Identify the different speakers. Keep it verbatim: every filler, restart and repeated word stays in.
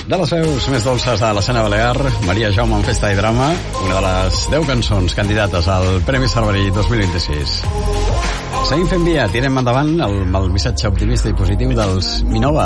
Speaker 1: de les veus més dolces de l'escena balear, Maria Jaume en Festa i Drama, una de les deu cançons candidates al Premi Cerverí dos mil vint-i-sis. Seguim fent via, tirem endavant el, el missatge optimista i positiu dels Minova.